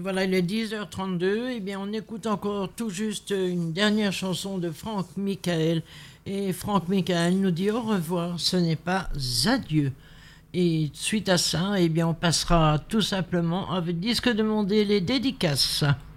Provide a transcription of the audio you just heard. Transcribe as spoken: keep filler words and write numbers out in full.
voilà, il est dix heures trente-deux. Eh bien, on écoute encore tout juste une dernière chanson de Franck Michael. Et Franck Michael nous dit au revoir, ce n'est pas adieu. Et suite à ça, eh bien, on passera tout simplement avec Disque demandé les dédicaces.